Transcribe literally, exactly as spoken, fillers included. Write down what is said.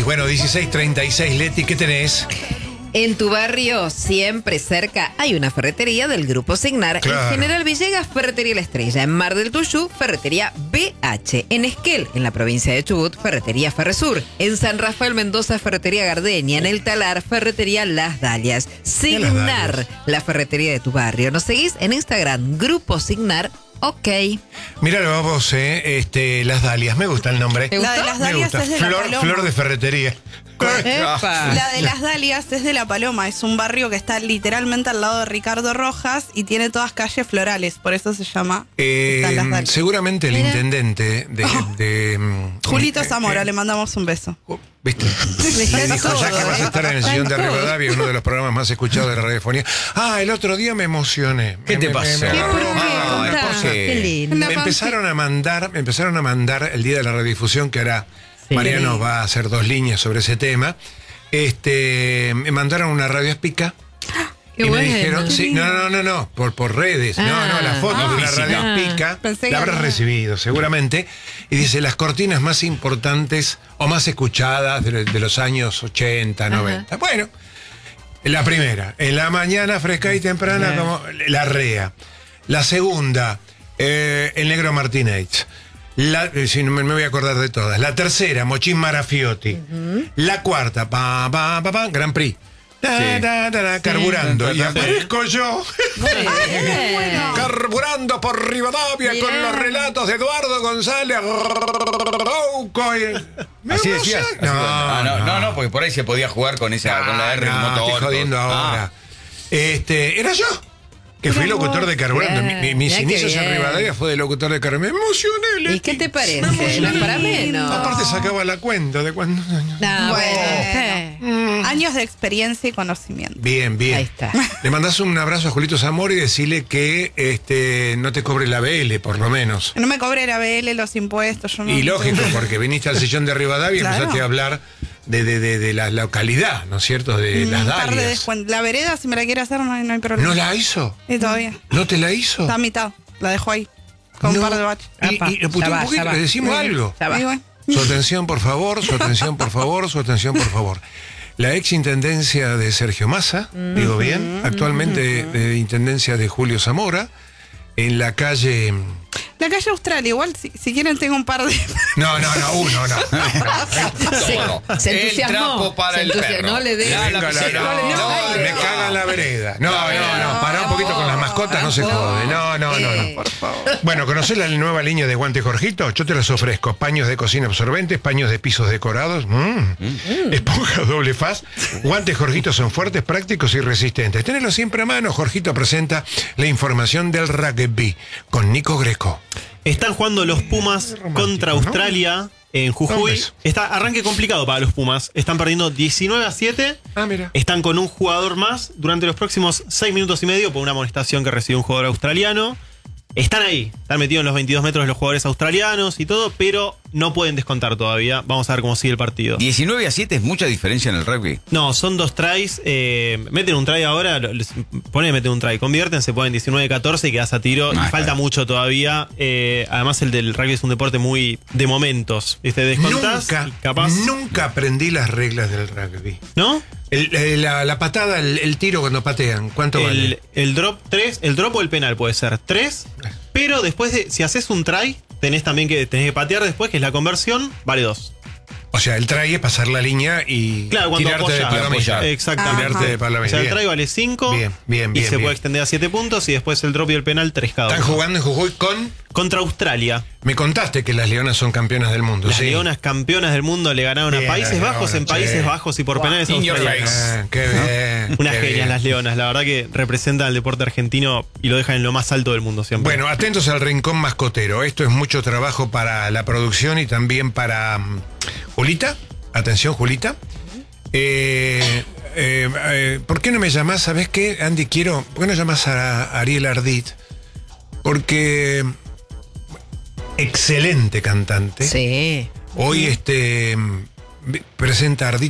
Bueno, dieciséis treinta y seis, Leti, ¿qué tenés? En tu barrio, siempre cerca, hay una ferretería del Grupo Signar. Claro. En General Villegas, Ferretería La Estrella. En Mar del Tuyú, Ferretería B H. En Esquel, en la provincia de Chubut, Ferretería Ferresur. En San Rafael Mendoza, Ferretería Gardenia. En El Talar, Ferretería Las Dalias. Signar, Dalias? la ferretería de tu barrio. Nos seguís en Instagram, Grupo Signar. Ok. Míralo vos, eh, este, Las Dalias, me gusta el nombre. ¿Te La gustó? de las Me Dalias gusta. es de la Flor, Paloma. flor de ferretería. Epa. La de las Dalias es de La Paloma, es un barrio que está literalmente al lado de Ricardo Rojas y tiene todas calles florales, por eso se llama Eh, Están Las Dalias. seguramente el Mira. intendente de... de, mm, Julito eh, Zamora, eh, le mandamos un beso. oh, ¿Viste? Está Le en dijo, ya todo, que vas a ¿eh? estar en el Está sillón de todo. Rivadavia, uno de los programas más escuchados de la radiofonía. Ah, el otro día me emocioné. ¿Qué Me- te me- pasó? me- ¿Qué? ¿Por qué? Ay, Contá. ¿por qué? Qué lindo. Una Me empezaron a mandar, me empezaron a mandar el día de la radiodifusión, que ahora Sí. Mariano va a hacer dos líneas sobre ese tema. Este, me mandaron una radio espica. Qué y bueno. me dijeron, sí, no, no, no, no, por, por redes, no, Ah. no, la foto Ah. de una radio Ah. espica, Pensé la que habrás no. recibido seguramente, y dice las cortinas más importantes o más escuchadas de, de los años ochenta, noventa. Bueno, la primera, en la mañana fresca y temprana, Bien. como la rea. La segunda, eh, el negro Martínez. La, eh, si no me, me voy a acordar de todas. La tercera, Mochín Marafiotti. La cuarta, pa, pa, pa, pa, Grand Prix. Ta, Sí. ta, ta, ta, carburando. Sí. Y aparezco yo. Bien. Carburando por Rivadavia Bien. con los relatos de Eduardo González. Rouco y- Me Así emociona. decías. Así- ah, no, no, no, porque por ahí se podía jugar con esa, con la R Ah, no, motor. estoy jodiendo todo. ahora. Ah. Este, era yo. Que fui locutor de Carburando. Mi- mi- mis Mirá qué inicios en bien. Rivadavia fue de locutor de Carburando. Me emocioné, ¿Y Leti. qué te parece? Me emocioné. No es para menos. Aparte sacaba la cuenta de cuando... No, Bueno. bueno. Años de experiencia y conocimiento. Bien, bien. Ahí está. Le mandás un abrazo a Julito Zamora y decirle que este, no te cobre la B L, por lo menos. No me cobre la B L, los impuestos. Yo no, Y lógico, porque viniste al sillón de Rivadavia y Claro. empezaste a hablar de, de, de, de la localidad, ¿no es cierto? De Un las par de Dalias. descuentos. La vereda, si me la quiere hacer, no hay, no hay problema. ¿No la hizo? Y todavía. ¿No te la hizo? Está a mitad. La dejo ahí. Con No. un par de baches. Y, Apa, y le puteó ya un va, poquito, ya va. le decimos Muy bien. algo. Ya va. Y bueno. Su atención, por favor, su atención, por favor, su atención, por favor. La ex intendencia de Sergio Massa, digo bien, actualmente de intendencia de Julio Zamora, en la calle... La calle Australia, igual si, si quieren tengo un par de... No, no, no, uno, no. Se, Todo. se El entusiasmó. trapo para se el entusiasmó. perro. No le dé. La Venga, la- lapicera. no, no le dé no, aire. me cagan la vereda. No, no, no, pará un poquito con las mascotas, no se jode. No, no, no, no. Por favor. Bueno, ¿conocés la nueva línea de guantes Jorgito? Yo te las ofrezco. Paños de cocina absorbentes, paños de pisos decorados, mm. esponja doble faz. Guantes Jorgito son fuertes, prácticos y resistentes. Tenelo siempre a mano. Jorgito presenta la información del rugby con Nico Greco. Están jugando los Pumas romántico, contra ¿no? Australia en Jujuy. Hombres. Está arranque complicado para los Pumas. Están perdiendo diecinueve a siete. Ah, mira. Están con un jugador más durante los próximos seis minutos y medio por una amonestación que recibió un jugador australiano. Están ahí, están metidos en los veintidós metros los jugadores australianos y todo, pero no pueden descontar todavía. Vamos a ver cómo sigue el partido. diecinueve a siete es mucha diferencia en el rugby. No, son dos tries. Eh, meten un try ahora, lo- les- ponen meten un try, convierten, se ponen diecinueve a catorce y quedas a tiro. Ah, y falta claro. mucho todavía. Eh, además, el del rugby es un deporte muy de momentos. ¿Viste? Descontás Nunca, y capaz. nunca aprendí las reglas del rugby. ¿No? El- el- la, la patada, el, el tiro cuando patean, ¿cuánto El, vale? el drop tres, el drop o el penal puede ser tres. Pero después de, si haces un try, tenés también que, tenés que patear después, que es la conversión, vale dos. O sea, el try es pasar la línea y Claro, cuando tirarte de apoyás. palomilla. Exactamente. Tirarte de O palomilla. sea, el Bien. try vale cinco. Bien, bien, Y bien, se bien. puede extender a siete puntos. Y después el drop y el penal, tres cada uno. Están jugando en Jujuy con... Contra Australia. Me contaste que las Leonas son campeonas del mundo, Las ¿sí? Leonas campeonas del mundo le ganaron Bien, a Países las Bajos en Leonas, Países che. Bajos y por penales In your australianos. face. Ah, qué bien. Unas qué genias bien. las Leonas. La verdad que representan el deporte argentino y lo dejan en lo más alto del mundo siempre. Bueno, atentos al rincón mascotero. Esto es mucho trabajo para la producción y también para um, Julita. Atención, Julita. Eh, eh, eh, ¿Por qué no me llamás? ¿Sabés qué, Andy? Quiero. ¿Por qué no llamás a Ariel Ardit? Porque. Excelente cantante. Sí. Hoy este presenta Ardit